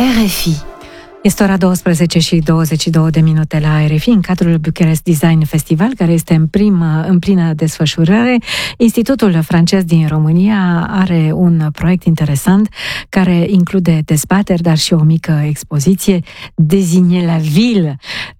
RFI. Este ora 12 și 22 de minute la RFI, în cadrul Bucharest Design Festival, care este în plină desfășurare. Institutul francez din România are un proiect interesant care include dezbateri, dar și o mică expoziție, Désigner la ville.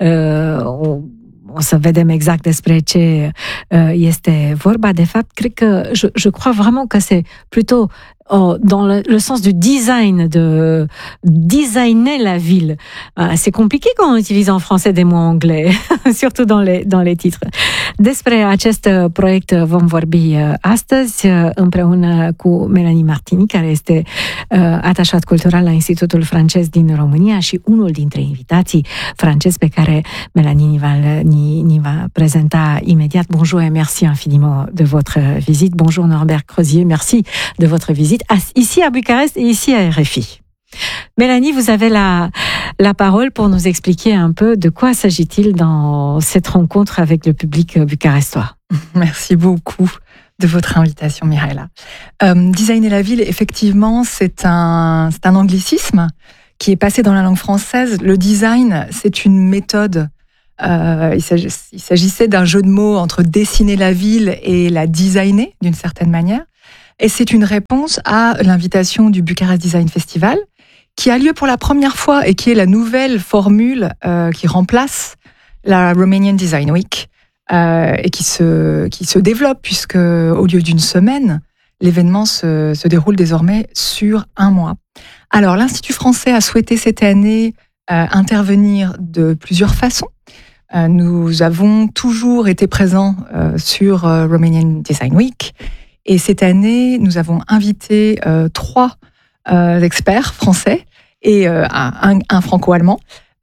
O să vedem exact despre ce este vorba. De fapt, cred că je crois vraiment que c'est plutôt dans le sens du design, de designer la ville. C'est compliqué quand on utilise en français des mots anglais, surtout dans les titres. Despre acest proiect vom vorbi astăzi împreună cu Melanie Martini, care este atașat cultural la Institutul francez din România și unul dintre invitații francezi pe care Melanie ni va présenta immédiat. Bonjour et merci infiniment de votre visite. Bonjour Norbert Crozier, merci de votre visite ici à Bucarest et ici à RFI. Mélanie, vous avez la parole pour nous expliquer un peu de quoi s'agit-il dans cette rencontre avec le public bucarestois. Merci beaucoup de votre invitation, Mihaela. Designer la ville, effectivement, c'est un anglicisme qui est passé dans la langue française. Le design, c'est une méthode. Il s'agissait d'un jeu de mots entre dessiner la ville et la designer, d'une certaine manière. Et c'est une réponse à l'invitation du Bucharest Design Festival, qui a lieu pour la première fois et qui est la nouvelle formule qui remplace la Romanian Design Week et qui se développe, puisque au lieu d'une semaine, l'événement se déroule désormais sur un mois. Alors, l'Institut français a souhaité cette année intervenir de plusieurs façons. Nous avons toujours été présents sur Romanian Design Week. Et cette année, nous avons invité 3 experts français et un franco-allemand.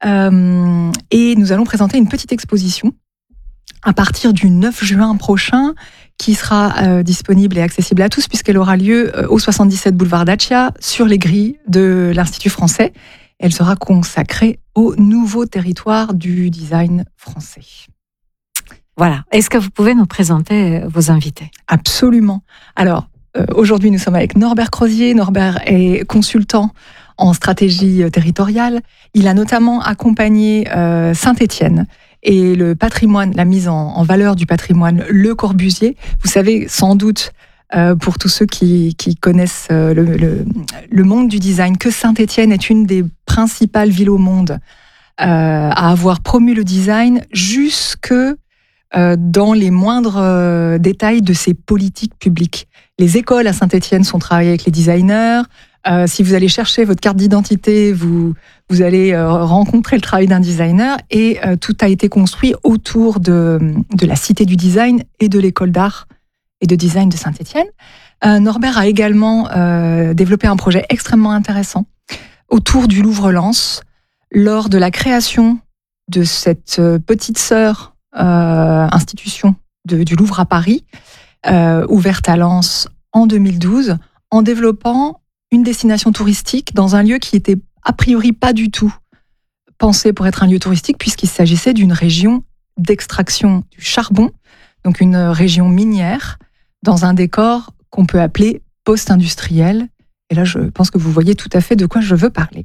Et nous allons présenter une petite exposition à partir du 9 juin prochain, qui sera disponible et accessible à tous, puisqu'elle aura lieu au 77 boulevard Dacia, sur les grilles de l'Institut français. Elle sera consacrée au nouveau territoire du design français. Voilà. Est-ce que vous pouvez nous présenter vos invités ? Absolument. Alors, aujourd'hui, nous sommes avec Norbert Crozier. Norbert est consultant en stratégie territoriale. Il a notamment accompagné Saint-Étienne et le patrimoine, la mise en valeur du patrimoine Le Corbusier. Vous savez sans doute, pour tous ceux qui connaissent le monde du design, que Saint-Étienne est une des principales villes au monde à avoir promu le design jusque dans les moindres détails de ses politiques publiques. Les écoles à Saint-Étienne sont travaillées avec les designers. Si vous allez chercher votre carte d'identité, vous allez rencontrer le travail d'un designer, et tout a été construit autour de la Cité du Design et de l'école d'art et de design de Saint-Étienne. Norbert a également développé un projet extrêmement intéressant autour du Louvre-Lens lors de la création de cette petite sœur institution du Louvre à Paris, ouverte à Lens en 2012, en développant une destination touristique dans un lieu qui était a priori pas du tout pensé pour être un lieu touristique, puisqu'il s'agissait d'une région d'extraction du charbon, donc une région minière, dans un décor qu'on peut appeler post-industriel. Et là, je pense que vous voyez tout à fait de quoi je veux parler.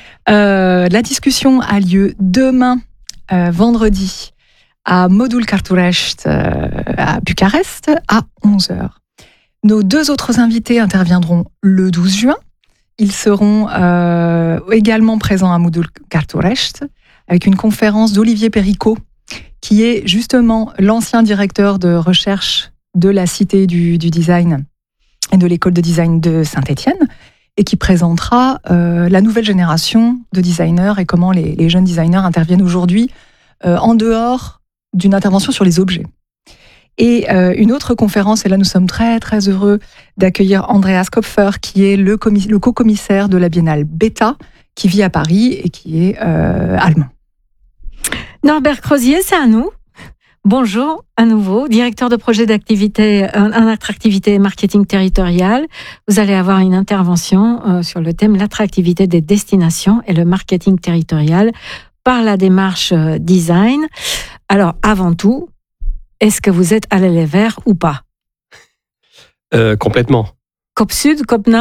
La discussion a lieu demain, vendredi, à Modul Carturești, à Bucarest, à 11h. Nos 2 autres invités interviendront le 12 juin. Ils seront également présents à Modul Carturești, avec une conférence d'Olivier Péricot, qui est justement l'ancien directeur de recherche de la Cité du Design et de l'école de design de Saint-Étienne, et qui présentera la nouvelle génération de designers et comment les jeunes designers interviennent aujourd'hui en dehors d'une intervention sur les objets. Et une autre conférence, et là nous sommes très très heureux d'accueillir Andreas Kopfer, qui est le co-commissaire de la Biennale Beta, qui vit à Paris et qui est allemand. Norbert Crozier, c'est à nous. Bonjour à nouveau, directeur de projet d'activité en attractivité et marketing territorial. Vous allez avoir une intervention sur le thème l'attractivité des destinations et le marketing territorial par la démarche design. Alors, avant tout, est-ce que vous êtes à l'aile vert ou pas ? Complètement. COP Sud, COP Nord ?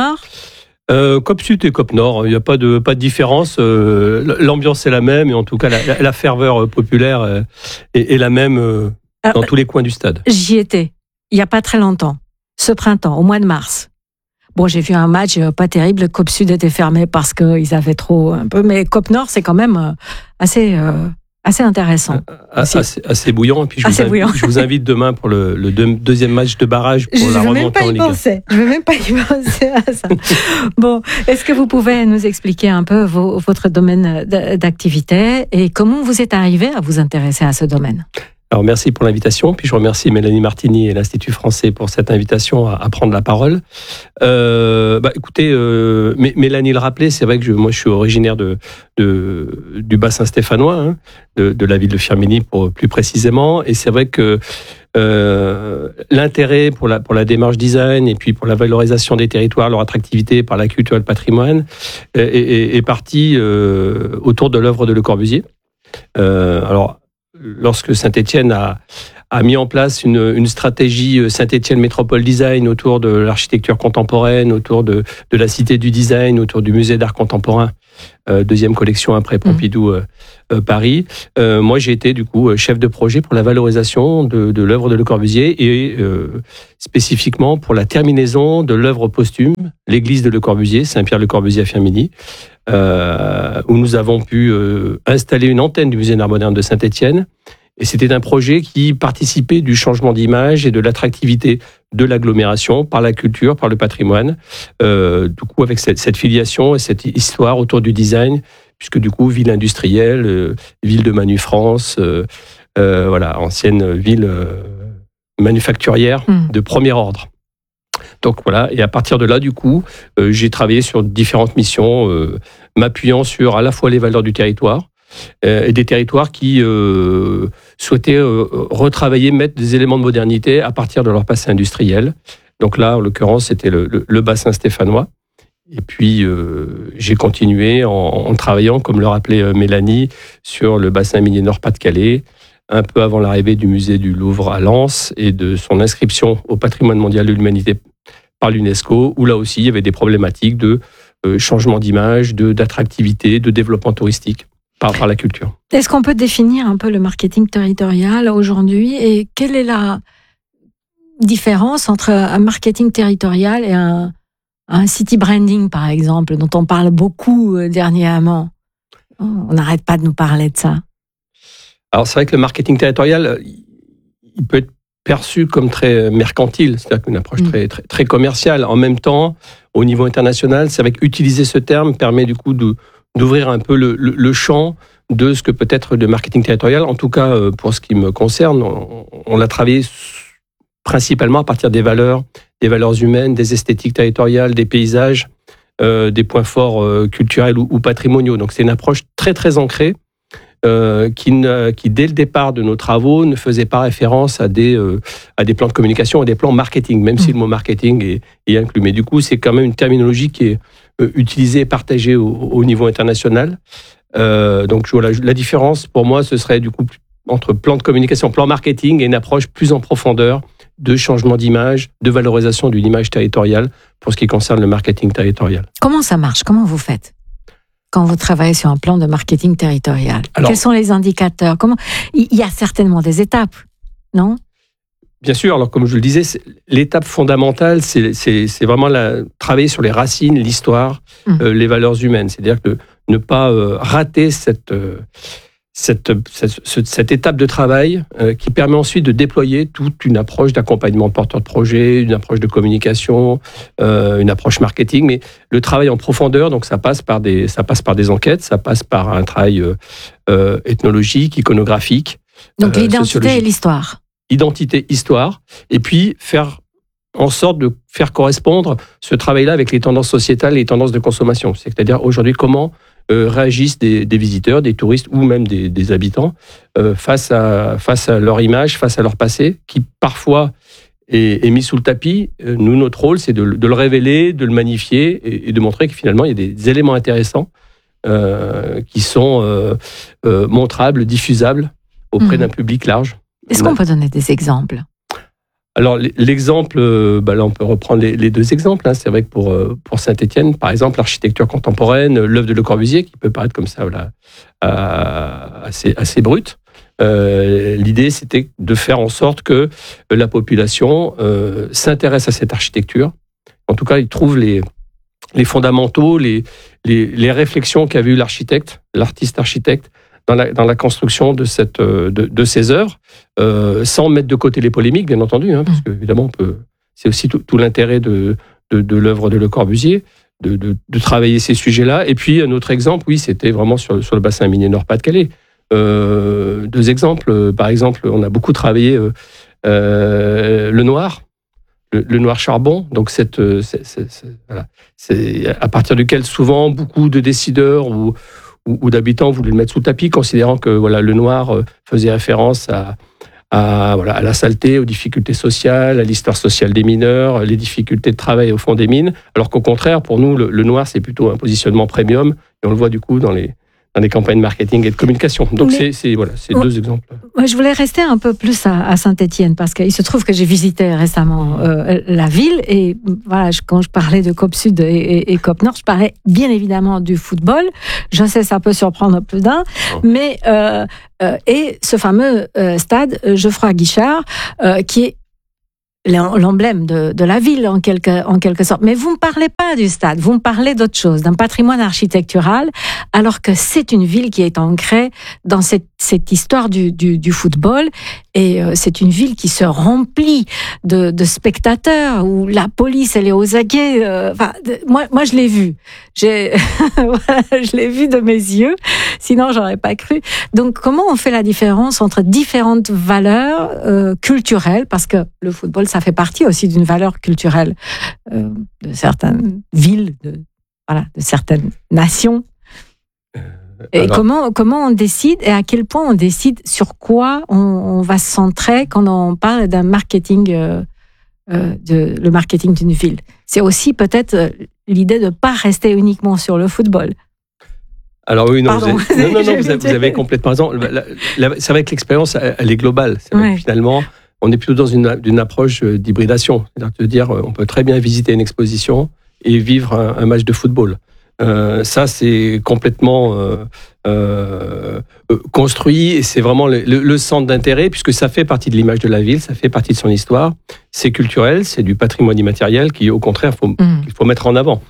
COP Sud et COP Nord, il n'y a pas de différence. L'ambiance est la même et en tout cas la ferveur populaire est la même dans tous les coins du stade. J'y étais il n'y a pas très longtemps, ce printemps, au mois de mars. Bon, j'ai vu un match pas terrible. COP Sud était fermé parce qu'ils avaient trop un peu, mais COP Nord c'est quand même assez intéressant. Assez bouillant. Et puis je vous invite demain pour le deuxième match de barrage pour la remontée en Ligue 1. Je ne vais même pas y penser à ça. Bon, est-ce que vous pouvez nous expliquer un peu votre domaine d'activité et comment vous êtes arrivé à vous intéresser à ce domaine? Alors merci pour l'invitation, puis je remercie Mélanie Martini et l'Institut français pour cette invitation à prendre la parole. Écoutez, Mélanie le rappelait, c'est vrai que moi je suis originaire du bassin stéphanois, hein, de la ville de Firminy plus précisément, et c'est vrai que l'intérêt pour la démarche design et puis pour la valorisation des territoires, leur attractivité par la culture et le patrimoine est parti autour de l'œuvre de Le Corbusier. Lorsque Saint-Étienne a mis en place une stratégie Saint-Étienne Métropole Design autour de l'architecture contemporaine, autour de la Cité du Design, autour du musée d'art contemporain, deuxième collection après Pompidou Paris. Moi, j'ai été du coup chef de projet pour la valorisation de l'œuvre de Le Corbusier et spécifiquement pour la terminaison de l'œuvre posthume, l'église de Le Corbusier, Saint-Pierre-le-Corbusier à Firminy, où nous avons pu installer une antenne du musée d'art moderne de Saint-Étienne. Et c'était un projet qui participait du changement d'image et de l'attractivité de l'agglomération par la culture, par le patrimoine. Du coup, avec cette filiation et cette histoire autour du design, puisque du coup, ville industrielle, ville de Manu France, ancienne ville manufacturière de premier ordre. Donc voilà, et à partir de là, du coup, j'ai travaillé sur différentes missions, m'appuyant sur à la fois les valeurs du territoire, et des territoires qui souhaitaient retravailler, mettre des éléments de modernité à partir de leur passé industriel. Donc là, en l'occurrence, c'était le bassin stéphanois. Et puis, j'ai continué en travaillant, comme le rappelait Mélanie, sur le bassin minier Nord-Pas-de-Calais, un peu avant l'arrivée du musée du Louvre à Lens et de son inscription au patrimoine mondial de l'humanité par l'UNESCO, où là aussi, il y avait des problématiques de changement d'image, d'attractivité, de développement touristique. Par la culture. Est-ce qu'on peut définir un peu le marketing territorial aujourd'hui et quelle est la différence entre un marketing territorial et un city branding, par exemple, dont on parle beaucoup dernièrement? On n'arrête pas de nous parler de ça. Alors c'est vrai que le marketing territorial, il peut être perçu comme très mercantile, c'est-à-dire qu'une approche très commerciale. En même temps, au niveau international, c'est vrai qu'utiliser ce terme permet du coup d'ouvrir un peu le champ de ce que peut être le marketing territorial. En tout cas, pour ce qui me concerne, on l'a travaillé principalement à partir des valeurs humaines, des esthétiques territoriales, des paysages, des points forts culturels ou patrimoniaux. Donc c'est une approche très très ancrée qui, dès le départ de nos travaux, ne faisait pas référence à des plans de communication, à des plans marketing, même si le mot marketing est inclus. Mais du coup, c'est quand même une terminologie qui est utilisée et partagée au niveau international. Donc voilà, la différence, pour moi, ce serait du coup entre plan de communication, plan marketing et une approche plus en profondeur de changement d'image, de valorisation d'une image territoriale pour ce qui concerne le marketing territorial. Comment ça marche? Comment vous faites quand vous travaillez sur un plan de marketing territorial? Quels sont les indicateurs? Il y a certainement des étapes, non? Bien sûr, alors comme je le disais, l'étape fondamentale, c'est vraiment travailler sur les racines, l'histoire, les valeurs humaines. C'est-à-dire que ne pas rater cette étape de travail qui permet ensuite de déployer toute une approche d'accompagnement de porteur de projet, une approche de communication, une approche marketing. Mais le travail en profondeur, donc ça passe par des enquêtes, ça passe par un travail ethnologique, iconographique. Donc l'identité et l'histoire. Identité, histoire, et puis faire en sorte de faire correspondre ce travail-là avec les tendances sociétales et les tendances de consommation. C'est-à-dire aujourd'hui comment réagissent des visiteurs, des touristes ou même des habitants face à leur image, face à leur passé, qui parfois est mis sous le tapis. Nous, notre rôle, c'est de le révéler, de le magnifier et de montrer que finalement, il y a des éléments intéressants qui sont montrables, diffusables auprès d'un public large. Est-ce qu'on peut donner des exemples? Alors l'exemple, là on peut reprendre les deux exemples. Hein. C'est vrai que pour Saint-Étienne, par exemple, l'architecture contemporaine, l'œuvre de Le Corbusier, qui peut paraître comme ça assez brute. L'idée, c'était de faire en sorte que la population s'intéresse à cette architecture. En tout cas, ils trouvent les fondamentaux, les réflexions qu'avait eu l'artiste architecte dans la construction de ces œuvres, sans mettre de côté les polémiques, bien entendu, hein, parce que évidemment, c'est aussi tout l'intérêt de l'œuvre de Le Corbusier, de travailler ces sujets-là. Et puis, un autre exemple, oui, c'était vraiment sur le bassin minier Nord-Pas-de-Calais. Deux exemples. Par exemple, on a beaucoup travaillé le noir. Le noir charbon, donc c'est à partir duquel souvent beaucoup de décideurs ou d'habitants voulaient le mettre sous le tapis, considérant que le noir faisait référence à la saleté, aux difficultés sociales, à l'histoire sociale des mineurs, les difficultés de travail au fond des mines, alors qu'au contraire, pour nous, le noir, c'est plutôt un positionnement premium, et on le voit du coup dans les campagnes marketing et de communication. Donc, c'est deux exemples. Moi, je voulais rester un peu plus à Saint-Étienne, parce qu'il se trouve que j'ai visité récemment la ville, et voilà, quand je parlais de COP Sud et COP Nord, je parlais bien évidemment du football. Je sais, ça peut surprendre plus d'un, mais et ce fameux stade Geoffroy-Guichard, qui est l'emblème de la ville en quelque sorte. Mais vous ne me parlez pas du stade, vous me parlez d'autre chose, d'un patrimoine architectural, alors que c'est une ville qui est ancrée dans cette histoire du football, et c'est une ville qui se remplit de spectateurs, où la police elle est aux aguets. Moi je l'ai vu, je l'ai vu de mes yeux, sinon j'aurais pas cru. Donc comment on fait la différence entre différentes valeurs culturelles, parce que le football ça fait partie aussi d'une valeur culturelle de certaines villes, de certaines nations. Et alors, comment on décide, et à quel point on décide sur quoi on va se centrer quand on parle d'un marketing, le marketing d'une ville. C'est aussi peut-être l'idée de ne pas rester uniquement sur le football. Alors oui, vous avez complètement raison. C'est vrai que l'expérience, elle est globale. C'est vrai que finalement, on est plutôt dans une approche d'hybridation. C'est-à-dire, on peut très bien visiter une exposition et vivre un match de football. Ça, c'est complètement construit, et c'est vraiment le centre d'intérêt, puisque ça fait partie de l'image de la ville, ça fait partie de son histoire. C'est culturel, c'est du patrimoine immatériel qui, au contraire, qu'il faut mettre en avant.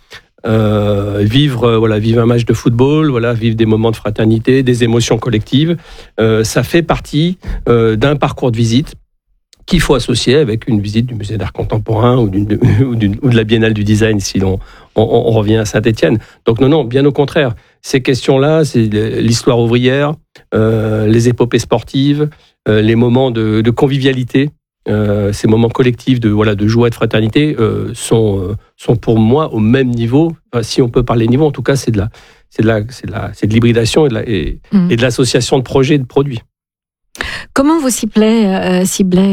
Vivre un match de football, vivre des moments de fraternité, des émotions collectives, ça fait partie d'un parcours de visite qu'il faut associer avec une visite du musée d'art contemporain ou de la Biennale du design, si on revient à Saint-Étienne. Donc non, bien au contraire. Ces questions-là, c'est l'histoire ouvrière, les épopées sportives, les moments de convivialité, ces moments collectifs de joie et de fraternité sont pour moi au même niveau. Enfin, si on peut parler niveau, en tout cas, c'est de l'hybridation et de l'association de projets et de produits. Comment vous ciblez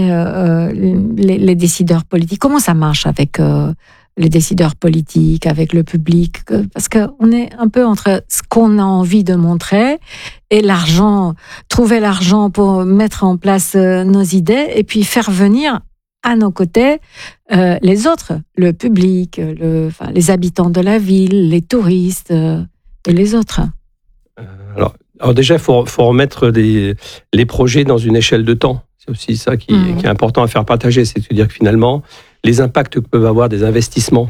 les décideurs politiques? Comment ça marche avec les décideurs politiques, avec le public? Parce qu'on est un peu entre ce qu'on a envie de montrer et l'argent, trouver l'argent pour mettre en place nos idées, et puis faire venir à nos côtés les autres, le public, les habitants de la ville, les touristes et les autres. Alors déjà, il faut remettre les projets dans une échelle de temps. C'est aussi ça qui est important à faire partager. C'est-à-dire que finalement, les impacts que peuvent avoir des investissements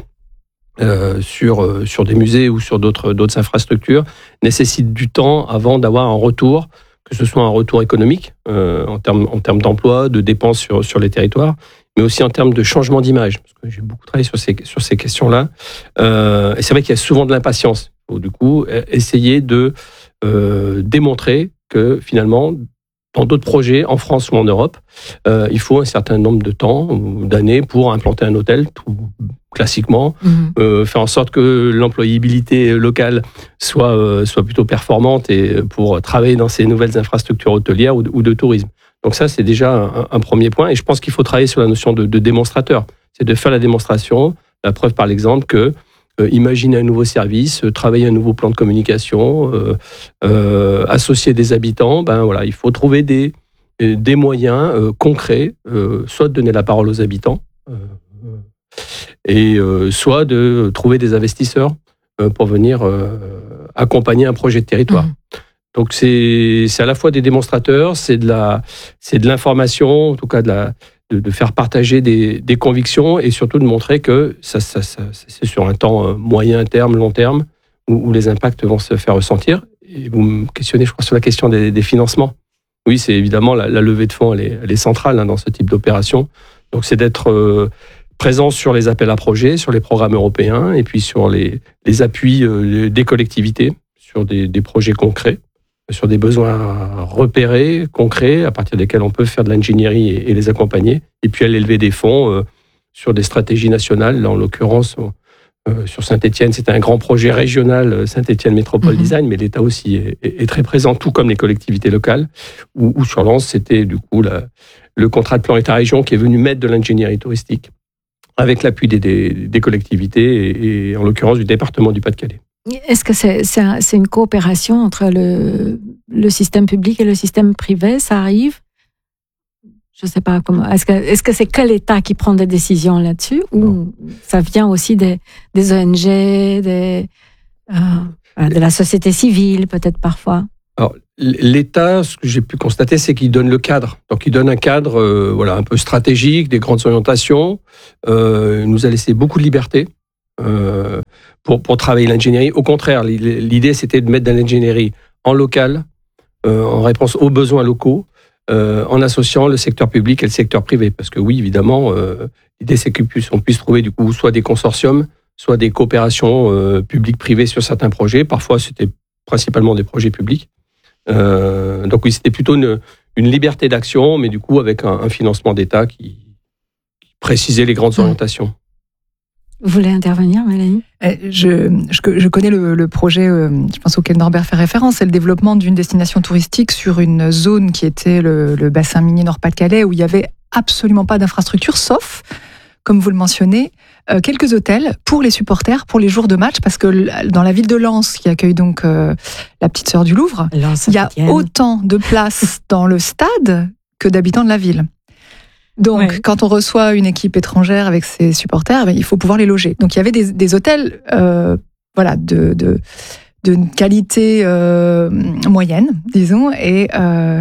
sur des musées ou sur d'autres infrastructures nécessitent du temps avant d'avoir un retour, que ce soit un retour économique en termes d'emploi, de dépenses sur les territoires, mais aussi en termes de changement d'image. Parce que j'ai beaucoup travaillé sur ces questions-là. Et c'est vrai qu'il y a souvent de l'impatience. Il faut du coup essayer de démontrer que finalement, dans d'autres projets, en France ou en Europe, il faut un certain nombre de temps ou d'années pour implanter un hôtel, tout classiquement, faire en sorte que l'employabilité locale soit plutôt performante, et pour travailler dans ces nouvelles infrastructures hôtelières ou de tourisme. Donc ça, c'est déjà un premier point, et je pense qu'il faut travailler sur la notion de démonstrateur. C'est de faire la démonstration, la preuve par l'exemple que imaginer un nouveau service, travailler un nouveau plan de communication, associer des habitants, il faut trouver des des moyens concrets, soit de donner la parole aux habitants, et soit de trouver des investisseurs pour venir accompagner un projet de territoire. Donc c'est à la fois des démonstrateurs, c'est de l'information, en tout cas de faire partager des convictions, et surtout de montrer que c'est sur un temps moyen terme, long terme, où les impacts vont se faire ressentir. Et vous me questionnez, je crois, sur la question des financements. Oui, c'est évidemment la levée de fonds, elle est centrale dans ce type d'opération. Donc c'est d'être présent sur les appels à projets, sur les programmes européens, et puis sur les appuis des collectivités, sur des projets concrets, sur des besoins repérés, concrets, à partir desquels on peut faire de l'ingénierie et les accompagner, et puis aller lever des fonds sur des stratégies nationales. Là, en l'occurrence, sur Saint-Étienne, c'était un grand projet régional, Saint-Étienne Métropole Design, mais l'État aussi est très présent, tout comme les collectivités locales, où sur Lens, c'était du coup le contrat de plan État-région qui est venu mettre de l'ingénierie touristique, avec l'appui des collectivités, et en l'occurrence du département du Pas-de-Calais. Est-ce que c'est une coopération entre le système public et le système privé? Ça arrive? Je ne sais pas comment. Est-ce que c'est que l'État qui prend des décisions là-dessus, ou ça vient aussi des ONG, de la société civile, peut-être parfois? Alors, l'État, ce que j'ai pu constater, c'est qu'il donne le cadre. Donc, il donne un cadre un peu stratégique, des grandes orientations. Il nous a laissé beaucoup de liberté pour travailler l'ingénierie. Au contraire, l'idée, c'était de mettre de l'ingénierie en local, en réponse aux besoins locaux, en associant le secteur public et le secteur privé. Parce que oui, évidemment, l'idée, c'est qu'on puisse trouver du coup soit des consortiums, soit des coopérations publiques-privées sur certains projets. Parfois, c'était principalement des projets publics. Donc oui, c'était plutôt une liberté d'action, mais du coup avec un financement d'État qui précisait les grandes orientations. Vous voulez intervenir, Mélanie? Je connais le projet, je pense, auquel Norbert fait référence, c'est le développement d'une destination touristique sur une zone qui était le bassin minier Nord-Pas-de-Calais, où il n'y avait absolument pas d'infrastructure, sauf, comme vous le mentionnez, quelques hôtels pour les supporters, pour les jours de match, parce que dans la ville de Lens, qui accueille donc la petite sœur du Louvre, il y a autant de places dans le stade que d'habitants de la ville. Donc, quand on reçoit une équipe étrangère avec ses supporters, il faut pouvoir les loger. Donc, il y avait des hôtels, de qualité moyenne, disons, et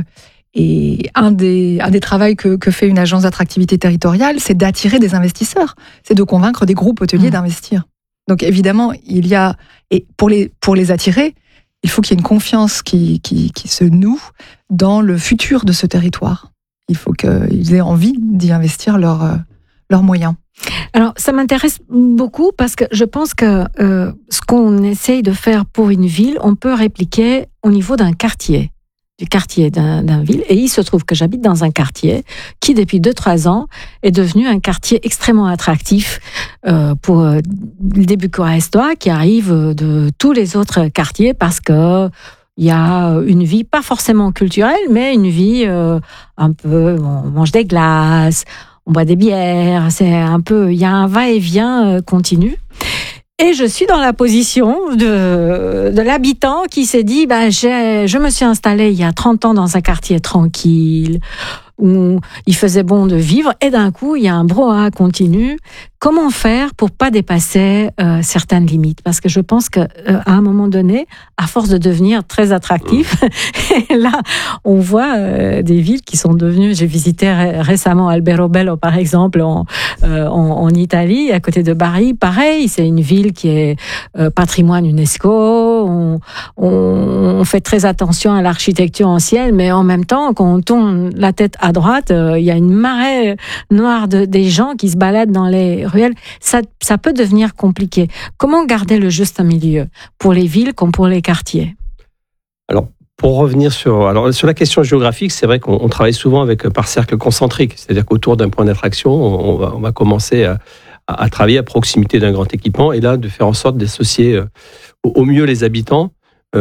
un des travaux que fait une agence d'attractivité territoriale, c'est d'attirer des investisseurs, c'est de convaincre des groupes hôteliers d'investir. Donc, évidemment, et pour les attirer, il faut qu'il y ait une confiance qui se noue dans le futur de ce territoire. Il faut qu'ils aient envie d'y investir leurs moyens. Alors, ça m'intéresse beaucoup parce que je pense que ce qu'on essaye de faire pour une ville, on peut répliquer au niveau d'un quartier, d'une ville. Et il se trouve que j'habite dans un quartier qui, depuis 2-3 ans, est devenu un quartier extrêmement attractif pour des Bucarestois qui arrivent de tous les autres quartiers parce que il y a une vie, pas forcément culturelle, mais une vie un peu, on mange des glaces, on boit des bières, il y a un va-et-vient continu. Et je suis dans la position de l'habitant qui s'est dit, je me suis installé il y a 30 ans dans un quartier tranquille, où il faisait bon de vivre, et d'un coup, il y a un brouhaha continu. Comment faire pour pas dépasser certaines limites? Parce que je pense qu'à un moment donné, à force de devenir très attractif, et là, on voit des villes qui sont devenues. J'ai visité récemment Alberobello, par exemple, en Italie, à côté de Bari. Pareil, c'est une ville qui est patrimoine UNESCO. On fait très attention à l'architecture ancienne, mais en même temps, quand on tourne la tête à droite, il y a une marée noire des gens qui se baladent dans les ruelles. Ça peut devenir compliqué. Comment garder le juste milieu pour les villes comme pour les quartiers? Alors, pour revenir sur la question géographique, c'est vrai qu'on travaille souvent par cercle concentrique, c'est-à-dire qu'autour d'un point d'attraction, on va commencer à travailler à proximité d'un grand équipement, et là, de faire en sorte d'associer au mieux les habitants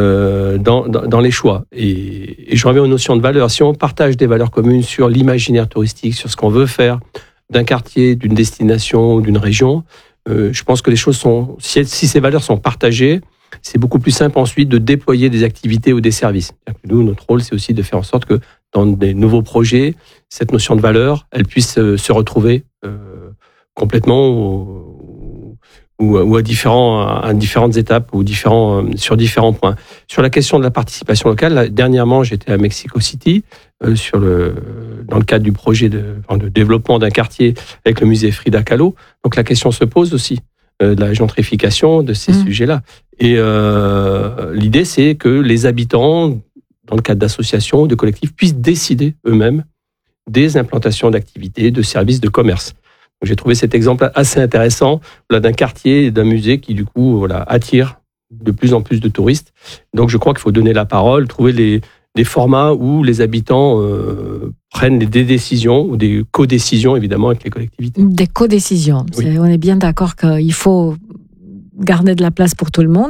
dans les choix. Et je reviens aux notions de valeurs. Si on partage des valeurs communes sur l'imaginaire touristique, sur ce qu'on veut faire d'un quartier, d'une destination, d'une région, je pense que les choses si ces valeurs sont partagées, c'est beaucoup plus simple ensuite de déployer des activités ou des services. Nous, notre rôle, c'est aussi de faire en sorte que dans des nouveaux projets, cette notion de valeur, elle puisse se retrouver complètement ou à différentes étapes ou sur différents points. Sur la question de la participation locale, dernièrement, j'étais à Mexico City dans le cadre du projet de développement d'un quartier avec le musée Frida Kahlo. Donc la question se pose aussi de la gentrification, de ces sujets-là. Et l'idée, c'est que les habitants, dans le cadre d'associations, de collectifs, puissent décider eux-mêmes des implantations d'activités, de services, de commerce. J'ai trouvé cet exemple assez intéressant d'un quartier et d'un musée qui, du coup, attire de plus en plus de touristes. Donc, je crois qu'il faut donner la parole, trouver des formats où les habitants prennent des décisions ou des codécisions, évidemment, avec les collectivités. Des codécisions. Oui. On est bien d'accord qu'il faut garder de la place pour tout le monde,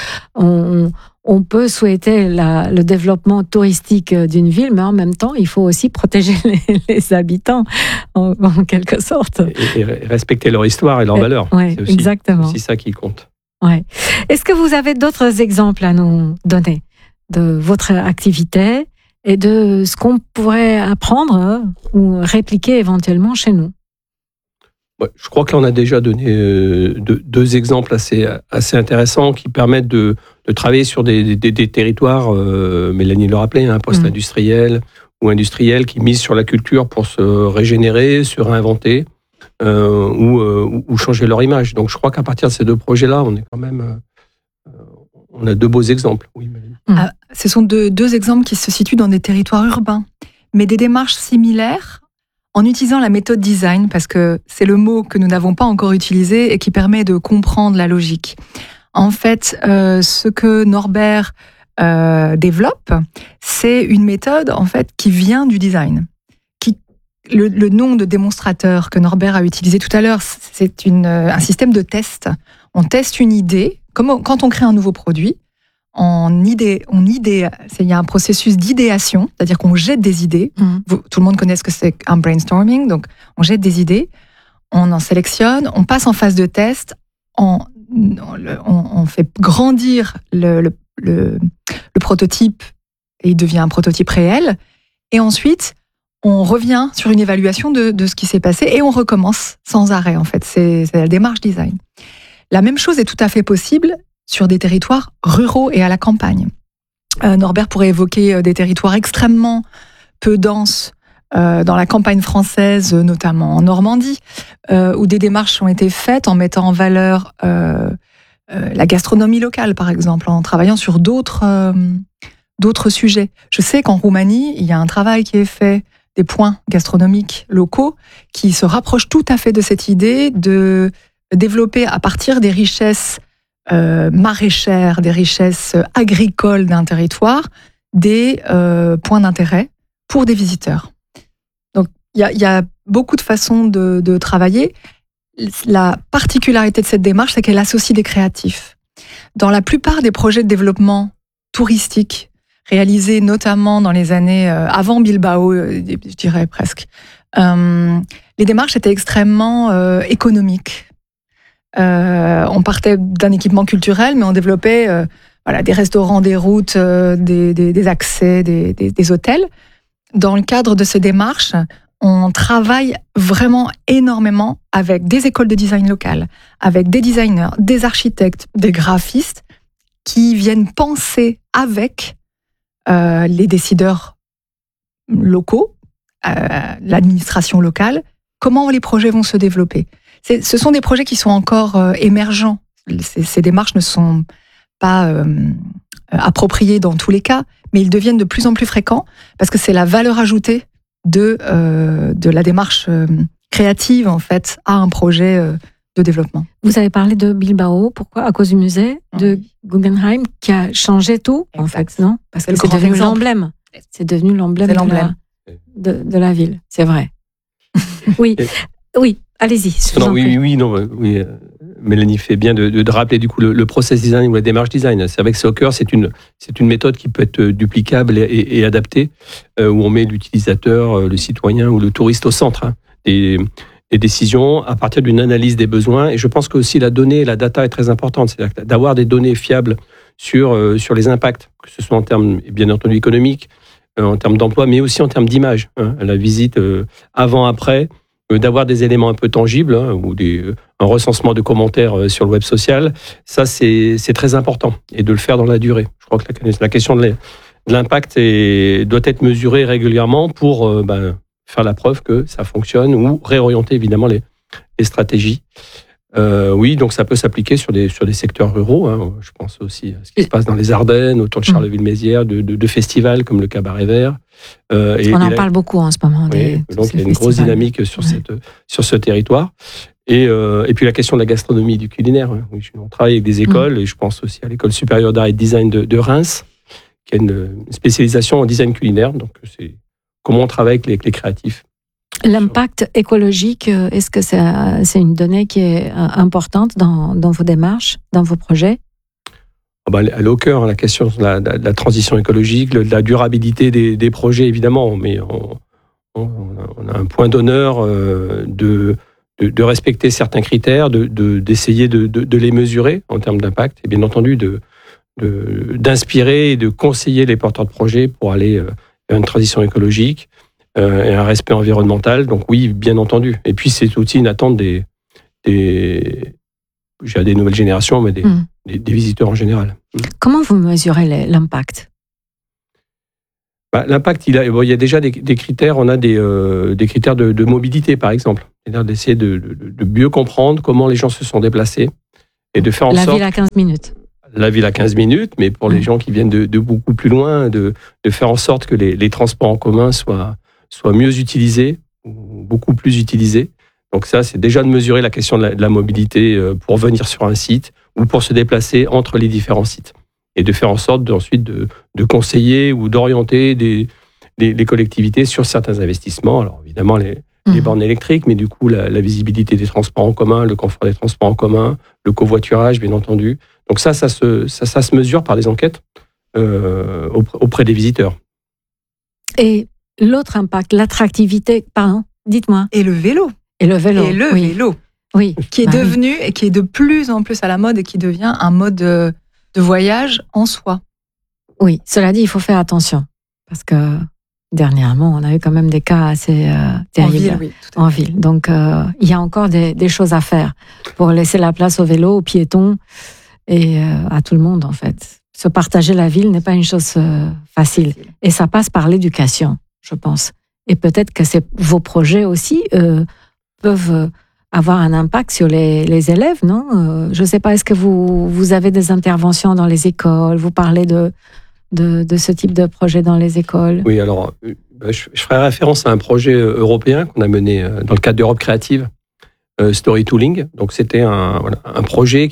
qu'on peut souhaiter le développement touristique d'une ville, mais en même temps, il faut aussi protéger les habitants, en quelque sorte. Et respecter leur histoire et leurs valeurs. Oui, exactement. C'est aussi ça qui compte. Ouais. Est-ce que vous avez d'autres exemples à nous donner de votre activité et de ce qu'on pourrait apprendre ou répliquer éventuellement chez nous? Je crois que là, on a déjà donné deux exemples assez intéressants qui permettent de travailler sur des territoires, Mélanie le rappelait, post-industriels ou industriels qui misent sur la culture pour se régénérer, se réinventer ou changer leur image. Donc je crois qu'à partir de ces deux projets-là, on est quand même... on a deux beaux exemples. Oui, ce sont deux exemples qui se situent dans des territoires urbains, mais des démarches similaires en utilisant la méthode design, parce que c'est le mot que nous n'avons pas encore utilisé et qui permet de comprendre la logique. En fait, ce que Norbert développe, c'est une méthode en fait qui vient du design. Le nom de démonstrateur que Norbert a utilisé tout à l'heure, c'est un système de test. On teste une idée, comme quand on crée un nouveau produit. Il y a un processus d'idéation, c'est-à-dire qu'on jette des idées. Tout le monde connaît ce que c'est un brainstorming, donc on jette des idées, on en sélectionne, on passe en phase de test, on fait grandir le prototype et il devient un prototype réel, et ensuite on revient sur une évaluation de ce qui s'est passé et on recommence sans arrêt. En fait, c'est la démarche design. La même chose est tout à fait possible sur des territoires ruraux et à la campagne. Norbert pourrait évoquer des territoires extrêmement peu denses dans la campagne française, notamment en Normandie, où des démarches ont été faites en mettant en valeur la gastronomie locale, par exemple, en travaillant sur d'autres sujets. Je sais qu'en Roumanie, il y a un travail qui est fait des points gastronomiques locaux qui se rapprochent tout à fait de cette idée de développer à partir des richesses maraîchères, des richesses agricoles d'un territoire, des points d'intérêt pour des visiteurs. Donc, il y a beaucoup de façons de travailler. La particularité de cette démarche, c'est qu'elle associe des créatifs. Dans la plupart des projets de développement touristique réalisés notamment dans les années avant Bilbao, je dirais presque, les démarches étaient extrêmement économiques. On partait d'un équipement culturel, mais on développait des restaurants, des routes, des accès, des hôtels. Dans le cadre de ces démarches, on travaille vraiment énormément avec des écoles de design locales, avec des designers, des architectes, des graphistes qui viennent penser avec les décideurs locaux, l'administration locale, comment les projets vont se développer. Ce sont des projets qui sont encore émergents. Ces démarches ne sont pas appropriées dans tous les cas, mais ils deviennent de plus en plus fréquents parce que c'est la valeur ajoutée de la démarche créative en fait à un projet de développement. Vous avez parlé de Bilbao, pourquoi? À cause du musée de Guggenheim qui a changé tout, en fait, non? Parce que c'est devenu l'emblème. C'est devenu l'emblème de la ville, c'est vrai. Oui, oui. Allez-y. Oui. Mélanie fait bien de rappeler du coup le process design ou la démarche design. C'est avec Soccer, c'est une méthode qui peut être duplicable et adaptée, où on met l'utilisateur, le citoyen ou le touriste au centre des décisions à partir d'une analyse des besoins. Et je pense que aussi la donnée, la data est très importante, c'est-à-dire d'avoir des données fiables sur les impacts, que ce soit en termes bien entendu économiques, en termes d'emploi, mais aussi en termes d'image. La visite avant-après, d'avoir des éléments un peu tangibles ou un recensement de commentaires sur le web social, ça c'est très important et de le faire dans la durée. Je crois que la question de l'impact doit être mesurée régulièrement pour faire la preuve que ça fonctionne ou réorienter évidemment les stratégies. Oui, donc ça peut s'appliquer sur des secteurs ruraux. Je pense aussi à ce qui se passe dans les Ardennes, autour de Charleville-Mézières, de festivals comme le Cabaret Vert. On en parle beaucoup en ce moment. Donc il y a une grosse dynamique sur ce territoire. Et puis la question de la gastronomie et du culinaire. Oui, on travaille avec des écoles, et je pense aussi à l'École supérieure d'art et de design de Reims, qui a une spécialisation en design culinaire. Donc c'est comment on travaille avec les créatifs. L'impact écologique, est-ce que c'est une donnée qui est importante dans vos démarches, dans vos projets ? Elle est au cœur, la question de la transition écologique, de la durabilité des projets, évidemment. Mais on a un point d'honneur de respecter certains critères, d'essayer de les mesurer en termes d'impact, et bien entendu d'inspirer et de conseiller les porteurs de projets pour aller vers une transition écologique. Et un respect environnemental, donc oui, bien entendu. Et puis c'est aussi une attente des nouvelles générations, mais des visiteurs en général. Comment vous mesurez l'impact ? L'impact, il y a déjà des critères. On a des critères de mobilité, par exemple. C'est-à-dire d'essayer de mieux comprendre comment les gens se sont déplacés et de faire en sorte... La ville à 15 minutes. La ville à 15 minutes, mais pour les gens qui viennent de beaucoup plus loin, de faire en sorte que les transports en commun soient mieux utilisés, ou beaucoup plus utilisés. Donc ça, c'est déjà de mesurer la question de la mobilité pour venir sur un site ou pour se déplacer entre les différents sites. Et de faire en sorte ensuite de conseiller ou d'orienter les collectivités sur certains investissements. Alors évidemment, les bornes électriques, mais du coup, la visibilité des transports en commun, le confort des transports en commun, le covoiturage, bien entendu. Donc ça se mesure par des enquêtes auprès des visiteurs. Et l'autre impact, l'attractivité, pardon, dites-moi. Et le vélo. Vélo. Oui. Qui est devenu et qui est de plus en plus à la mode et qui devient un mode de voyage en soi. Oui, cela dit, il faut faire attention. Parce que dernièrement, on a eu quand même des cas assez terribles en ville. Donc, il y a encore des choses à faire pour laisser la place au vélo, aux piétons et à tout le monde, en fait. Se partager la ville n'est pas une chose facile. Et ça passe par l'éducation, je pense. Et peut-être que vos projets aussi peuvent avoir un impact sur les élèves, non ? Je ne sais pas, est-ce que vous avez des interventions dans les écoles ? Vous parlez de ce type de projet dans les écoles ? Oui, alors, je ferai référence à un projet européen qu'on a mené dans le cadre d'Europe Créative, Storytooling. Donc, c'était un projet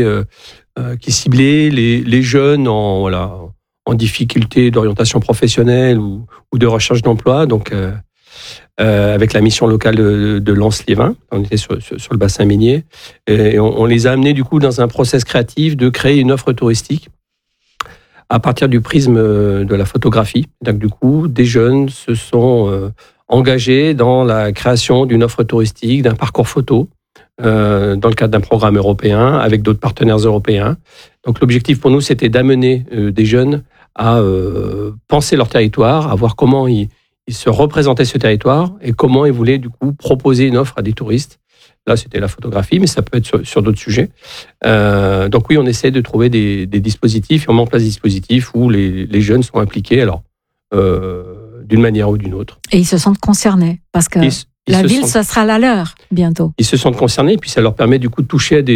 qui ciblait les jeunes en difficulté d'orientation professionnelle ou de recherche d'emploi. Donc, avec la mission locale de Lens-Liévin, on était sur le bassin minier, et on les a amenés du coup dans un process créatif de créer une offre touristique à partir du prisme de la photographie. Donc du coup, des jeunes se sont engagés dans la création d'une offre touristique, d'un parcours photo, dans le cadre d'un programme européen avec d'autres partenaires européens. Donc l'objectif pour nous, c'était d'amener des jeunes à penser leur territoire, à voir comment ils se représentaient ce territoire et comment ils voulaient du coup proposer une offre à des touristes. Là, c'était la photographie, mais ça peut être sur d'autres sujets. Donc oui, on essaie de trouver des dispositifs, et on met en place des dispositifs où les jeunes sont impliqués, alors d'une manière ou d'une autre. Et ils se sentent concernés, parce que la ville, ce sera la leur bientôt. Ils se sentent concernés, et puis ça leur permet du coup de toucher à des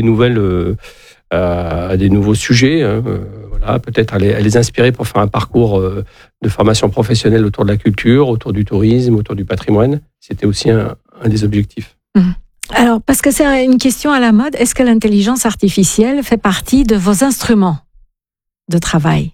nouveaux sujets, peut-être à les inspirer pour faire un parcours de formation professionnelle autour de la culture, autour du tourisme, autour du patrimoine. C'était aussi un des objectifs. Alors, parce que c'est une question à la mode, est-ce que l'intelligence artificielle fait partie de vos instruments de travail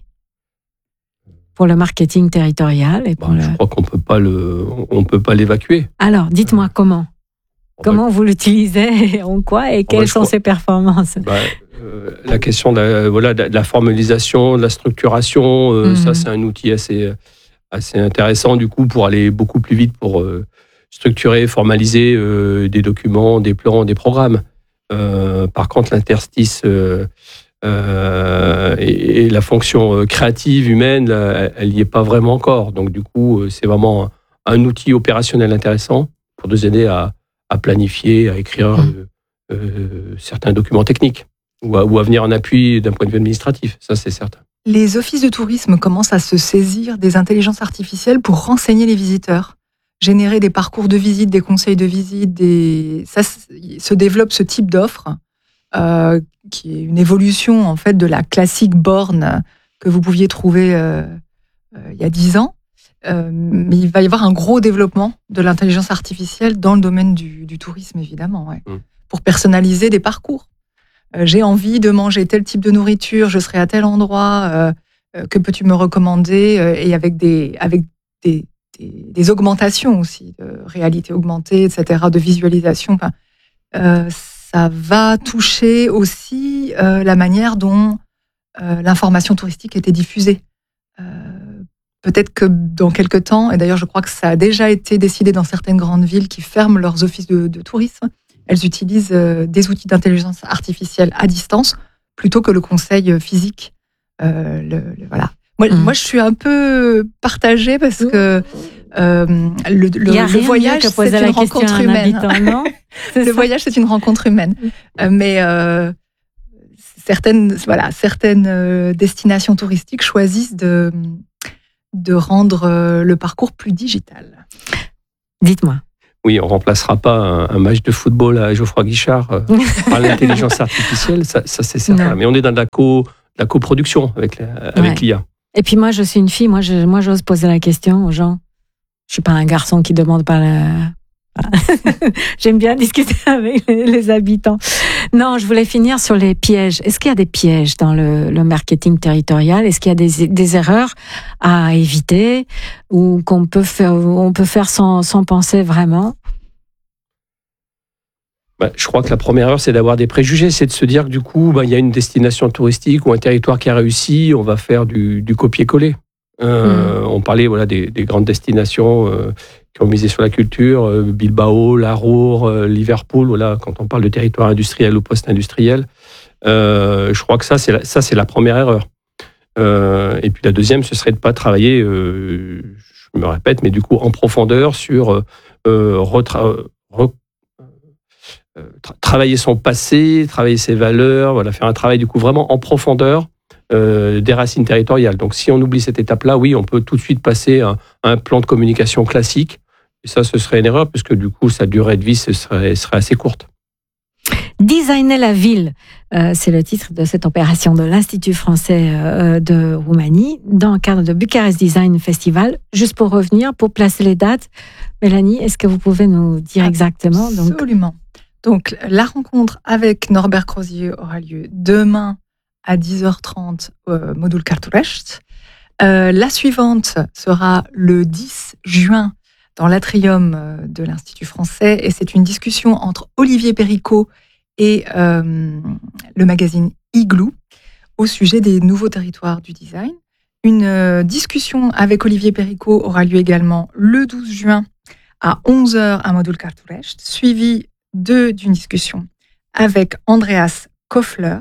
pour le marketing territorial et pour Je crois qu'on peut pas l'évacuer. Alors, dites-moi comment. Comment vous l'utilisez, en quoi et quelles sont ses performances ? La question de la formalisation, de la structuration, ça c'est un outil assez intéressant du coup pour aller beaucoup plus vite pour structurer, formaliser des documents, des plans, des programmes. Par contre, l'interstice Et la fonction créative, humaine, elle n'y est pas vraiment encore. Donc du coup, c'est vraiment un outil opérationnel intéressant pour nous aider à planifier, à écrire certains documents techniques ou à venir en appui d'un point de vue administratif. Ça, c'est certain. Les offices de tourisme commencent à se saisir des intelligences artificielles pour renseigner les visiteurs, générer des parcours de visite, des conseils de visite. Ça se développe ce type d'offre qui est une évolution en fait de la classique borne que vous pouviez trouver il y a 10 ans. Mais il va y avoir un gros développement de l'intelligence artificielle dans le domaine du tourisme, évidemment, pour personnaliser des parcours. J'ai envie de manger tel type de nourriture, je serai à tel endroit, que peux-tu me recommander, et avec des augmentations aussi, de réalité augmentée, etc., de visualisation. Ça va toucher aussi la manière dont l'information touristique était diffusée. Peut-être que dans quelques temps, et d'ailleurs je crois que ça a déjà été décidé dans certaines grandes villes qui ferment leurs offices de tourisme, elles utilisent des outils d'intelligence artificielle à distance plutôt que le conseil physique. Voilà. Moi, je suis un peu partagée parce que le voyage, c'est une rencontre humaine. Le voyage, c'est une rencontre humaine. Mais certaines destinations touristiques choisissent de rendre le parcours plus digital. Dites-moi. Oui, on ne remplacera pas un match de football à Geoffroy Guichard par l'intelligence artificielle, ça c'est certain. Non. Mais on est dans de la coproduction avec l'IA. Et puis moi, je suis une fille, moi j'ose poser la question aux gens. Je ne suis pas un garçon qui demande pas J'aime bien discuter avec les habitants. Non, je voulais finir sur les pièges. Est-ce qu'il y a des pièges dans le marketing territorial? Est-ce qu'il y a des erreurs à éviter ou on peut faire sans penser vraiment? Je crois que la première erreur, c'est d'avoir des préjugés. C'est de se dire que du coup, il y a une destination touristique ou un territoire qui a réussi, on va faire du copier-coller. On parlait des grandes destinations qui ont misé sur la culture, Bilbao, Larour, Liverpool, quand on parle de territoire industriel ou post-industriel. Je crois que ça, c'est la première erreur. Et puis la deuxième, ce serait de ne pas travailler, je me répète, mais du coup en profondeur sur travailler son passé, travailler ses valeurs, faire un travail du coup vraiment en profondeur des racines territoriales. Donc si on oublie cette étape-là, oui, on peut tout de suite passer à un plan de communication classique. Et ça, ce serait une erreur, puisque du coup, sa durée de vie serait assez courte. Designer la ville, c'est le titre de cette opération de l'Institut français de Roumanie, dans le cadre de Bucarest Design Festival. Juste pour revenir, pour placer les dates, Mélanie, est-ce que vous pouvez nous dire exactement? Absolument. Donc, la rencontre avec Norbert Crozier aura lieu demain à 10h30 au Modul Carturești. La suivante sera le 10 juin dans l'atrium de l'Institut français, et c'est une discussion entre Olivier Péricot et le magazine Igloo au sujet des nouveaux territoires du design. Une discussion avec Olivier Péricot aura lieu également le 12 juin à 11h à Modul Carturești, suivi d'une discussion avec Andreas Koffler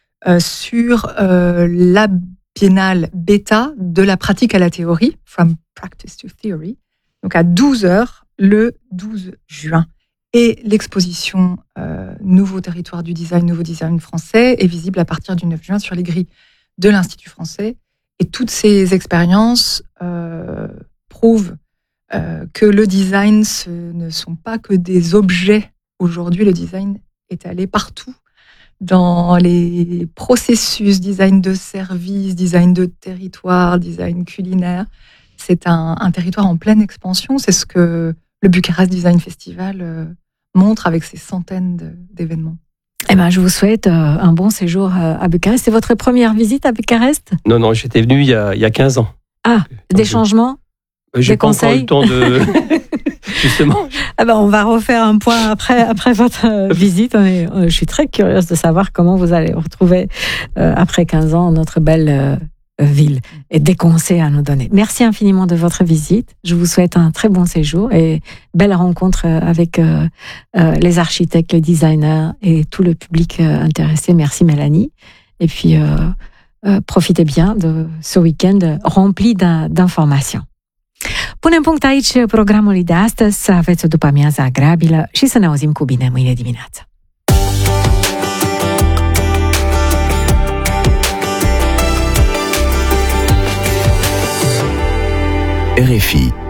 sur la biennale bêta de la pratique à la théorie, From Practice to Theory, donc à 12h le 12 juin. Et l'exposition Nouveau territoire du design, nouveau design français est visible à partir du 9 juin sur les grilles de l'Institut français. Et toutes ces expériences prouvent que le design, ce ne sont pas que des objets. Aujourd'hui, le design est allé partout dans les processus, design de service, design de territoire, design culinaire. C'est un territoire en pleine expansion. C'est ce que le Bucarest Design Festival montre avec ses centaines d'événements. Eh ben, je vous souhaite un bon séjour à Bucarest. C'est votre première visite à Bucarest? Non, j'étais venu il y a 15 ans. Ah, des changements? J'ai des pas conseils? encore eu le temps de... Justement. Ah ben, on va refaire un point après votre visite. Je suis très curieuse de savoir comment vous allez retrouver, après 15 ans, notre belle ville et des conseils à nous donner. Merci infiniment de votre visite. Je vous souhaite un très bon séjour et belle rencontre avec les architectes, les designers et tout le public intéressé. Merci Mélanie. Et puis, profitez bien de ce week-end rempli d'informations. Punem punct aici programului de astăzi, să aveți o după-amiază agreabilă și să ne auzim cu bine mâine dimineață. RFI